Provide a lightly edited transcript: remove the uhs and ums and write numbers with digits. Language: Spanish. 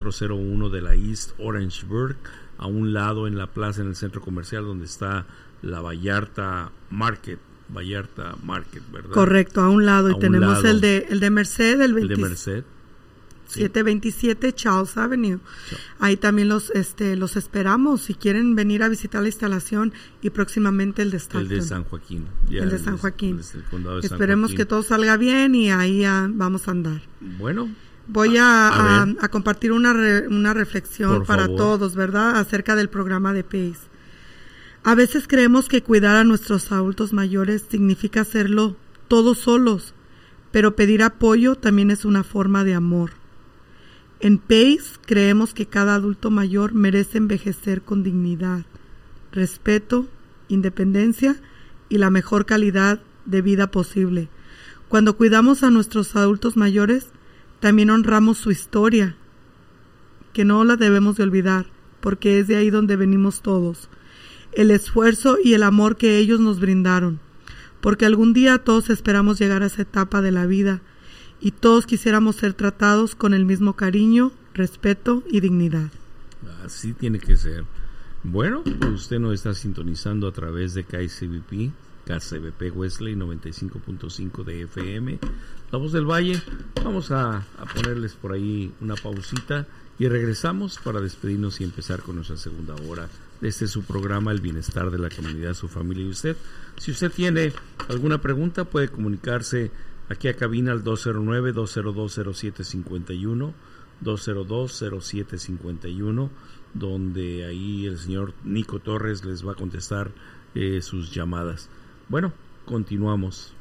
401 de la East Orangeburg, a un lado en la plaza, en el centro comercial donde está la Vallarta Market, ¿verdad? Correcto, a un lado. Y tenemos lado. el de Merced, el de Merced. 727 Charles Avenue. Ahí también los esperamos si quieren venir a visitar la instalación, y próximamente el de Stockton. El de San Joaquín. El de San Joaquín. Desde el condado de Esperemos San Joaquín. que todo salga bien y ahí vamos a andar. Bueno. Voy a compartir una reflexión Por para favor. todos, ¿verdad? Acerca del programa de PACE. A veces creemos que cuidar a nuestros adultos mayores significa hacerlo todos solos, pero pedir apoyo también es una forma de amor. En PACE creemos que cada adulto mayor merece envejecer con dignidad, respeto, independencia y la mejor calidad de vida posible. Cuando cuidamos a nuestros adultos mayores, también honramos su historia, que no la debemos de olvidar, porque es de ahí donde venimos todos. El esfuerzo y el amor que ellos nos brindaron, porque algún día todos esperamos llegar a esa etapa de la vida y todos quisiéramos ser tratados con el mismo cariño, respeto y dignidad. Así tiene que ser. Bueno, pues usted nos está sintonizando a través de KCBP Wesley 95.5 de FM, La Voz del Valle. Vamos a ponerles por ahí una pausita y regresamos para despedirnos y empezar con nuestra segunda hora de su programa, El Bienestar de la Comunidad, su familia y usted. Si usted tiene alguna pregunta, puede comunicarse aquí a cabina al 209-202-0751, 202-0751, donde ahí el señor Nico Torres les va a contestar sus llamadas. Bueno, continuamos.